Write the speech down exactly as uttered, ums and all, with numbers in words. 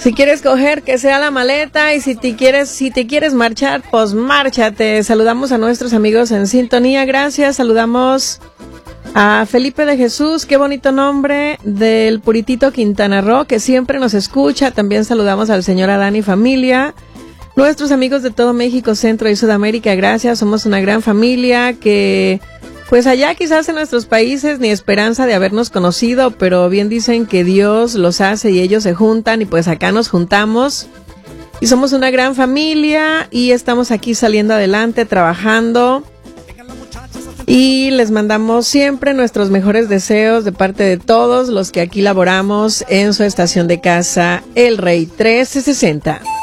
Si quieres coger, que sea la maleta, y si te quieres, si te quieres marchar, pues márchate. Saludamos a nuestros amigos en sintonía, gracias. Saludamos a Felipe de Jesús, qué bonito nombre, del Puritito Quintana Roo, que siempre nos escucha. También saludamos al señor Adán y familia. Nuestros amigos de todo México, Centro y Sudamérica, gracias. Somos una gran familia que, pues allá quizás en nuestros países ni esperanza de habernos conocido, pero bien dicen que Dios los hace y ellos se juntan, y pues acá nos juntamos. Y somos una gran familia y estamos aquí saliendo adelante, trabajando. Y les mandamos siempre nuestros mejores deseos de parte de todos los que aquí laboramos en su estación de casa, El Rey trescientos sesenta.